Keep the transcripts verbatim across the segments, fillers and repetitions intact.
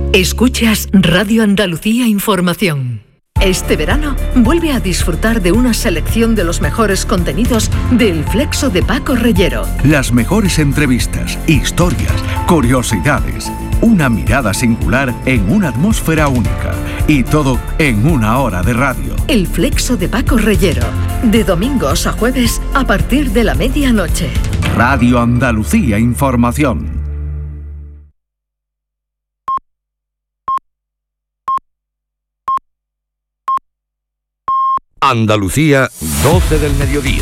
Escuchas Radio Andalucía Información. Este verano vuelve a disfrutar de una selección de los mejores contenidos del Flexo de Paco Reyero. Las mejores entrevistas, historias, curiosidades, una mirada singular en una atmósfera única y todo en una hora de radio. El Flexo de Paco Reyero, de domingos a jueves a partir de la medianoche. Radio Andalucía Información. Andalucía, doce del mediodía.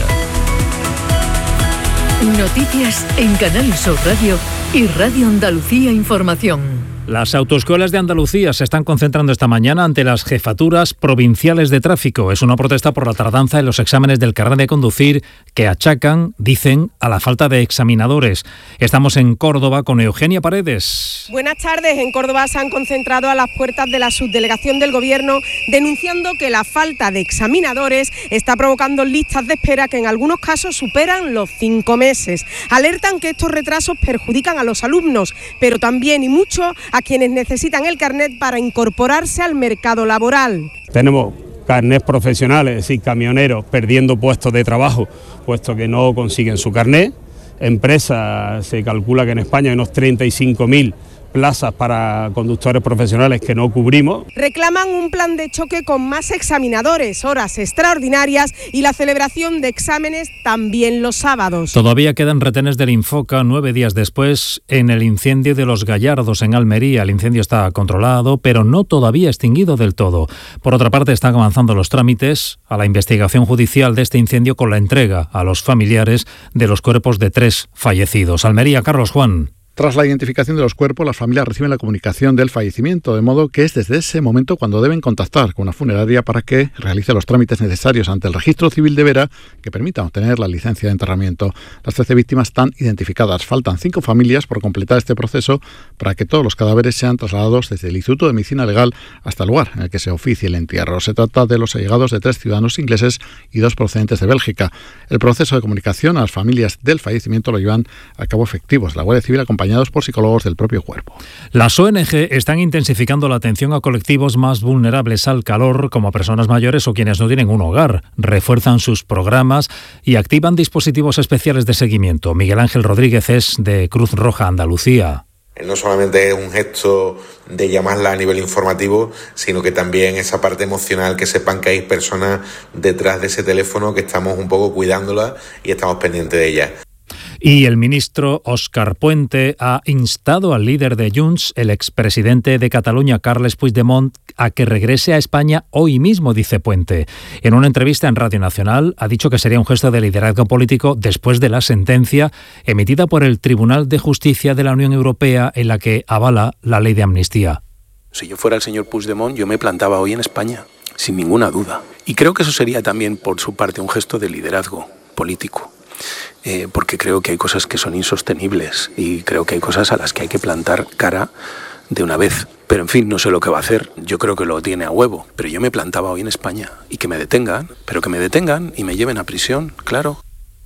Noticias en Canal Sur Radio y Radio Andalucía Información. Las autoescuelas de Andalucía se están concentrando esta mañana ante las jefaturas provinciales de tráfico. Es una protesta por la tardanza en los exámenes del carnet de conducir que achacan, dicen, a la falta de examinadores. Estamos en Córdoba con Eugenia Paredes. Buenas tardes. En Córdoba se han concentrado a las puertas de la subdelegación del Gobierno denunciando que la falta de examinadores está provocando listas de espera que en algunos casos superan los cinco meses. Alertan que estos retrasos perjudican a los alumnos, pero también y mucho a quienes necesitan el carnet para incorporarse al mercado laboral. Tenemos carnets profesionales, es decir, camioneros perdiendo puestos de trabajo, puesto que no consiguen su carnet. Empresas, se calcula que en España hay unos treinta y cinco mil plazas para conductores profesionales que no cubrimos. Reclaman un plan de choque con más examinadores, horas extraordinarias y la celebración de exámenes también los sábados. Todavía quedan retenes del Infoca nueve días después en el incendio de Los Gallardos en Almería. El incendio está controlado, pero no todavía extinguido del todo. Por otra parte, están avanzando los trámites a la investigación judicial de este incendio con la entrega a los familiares de los cuerpos de tres fallecidos. Almería, Carlos Juan. Tras la identificación de los cuerpos, las familias reciben la comunicación del fallecimiento, de modo que es desde ese momento cuando deben contactar con una funeraria para que realice los trámites necesarios ante el registro civil de Vera que permita obtener la licencia de enterramiento. Las trece víctimas están identificadas. Faltan cinco familias por completar este proceso para que todos los cadáveres sean trasladados desde el Instituto de Medicina Legal hasta el lugar en el que se oficie el entierro. Se trata de los allegados de tres ciudadanos ingleses y dos procedentes de Bélgica. El proceso de comunicación a las familias del fallecimiento lo llevan a cabo efectivos. La Guardia Civil acompaña por psicólogos del propio cuerpo. Las O N Ge están intensificando la atención a colectivos más vulnerables al calor, como personas mayores o quienes no tienen un hogar. Refuerzan sus programas y activan dispositivos especiales de seguimiento. Miguel Ángel Rodríguez es de Cruz Roja Andalucía. No solamente es un gesto de llamarla a nivel informativo, sino que también esa parte emocional, que sepan que hay personas detrás de ese teléfono que estamos un poco cuidándola y estamos pendientes de ellas. Y el ministro Óscar Puente ha instado al líder de Junts, el expresidente de Cataluña, Carles Puigdemont, a que regrese a España hoy mismo, dice Puente. En una entrevista en Radio Nacional ha dicho que sería un gesto de liderazgo político después de la sentencia emitida por el Tribunal de Justicia de la Unión Europea en la que avala la ley de amnistía. Si yo fuera el señor Puigdemont, yo me plantaba hoy en España, sin ninguna duda. Y creo que eso sería también, por su parte, un gesto de liderazgo político. Eh, porque creo que hay cosas que son insostenibles y creo que hay cosas a las que hay que plantar cara de una vez. Pero en fin, no sé lo que va a hacer, yo creo que lo tiene a huevo, pero yo me plantaba hoy en España y que me detengan, pero que me detengan y me lleven a prisión, claro.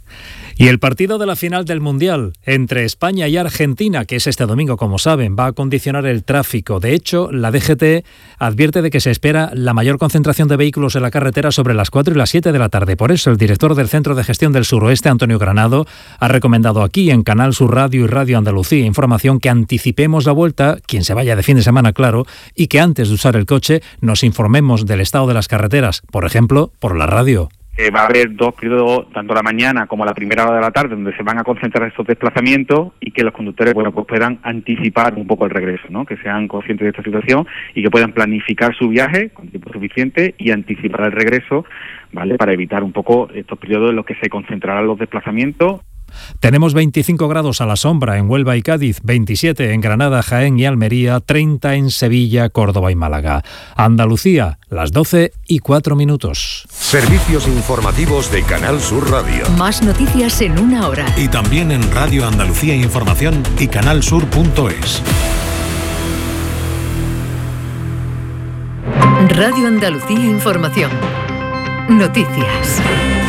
Y el partido de la final del Mundial entre España y Argentina, que es este domingo, como saben, va a condicionar el tráfico. De hecho, la D G T advierte de que se espera la mayor concentración de vehículos en la carretera sobre las cuatro y las siete de la tarde. Por eso, el director del Centro de Gestión del Suroeste, Antonio Granado, ha recomendado aquí en Canal Sur Radio y Radio Andalucía Información que anticipemos la vuelta, quien se vaya de fin de semana, claro, y que antes de usar el coche nos informemos del estado de las carreteras, por ejemplo, por la radio. Eh, va a haber dos periodos, tanto la mañana como la primera hora de la tarde, donde se van a concentrar estos desplazamientos y que los conductores, bueno, pues puedan anticipar un poco el regreso, ¿no? Que sean conscientes de esta situación y que puedan planificar su viaje con tiempo suficiente y anticipar el regreso, ¿vale? Para evitar un poco estos periodos en los que se concentrarán los desplazamientos. Tenemos veinticinco grados a la sombra en Huelva y Cádiz, veintisiete en Granada, Jaén y Almería, treinta en Sevilla, Córdoba y Málaga. Andalucía, las doce y cuatro minutos. Servicios informativos de Canal Sur Radio. Más noticias en una hora. Y también en Radio Andalucía Información y canalsur punto es. Radio Andalucía Información. Noticias.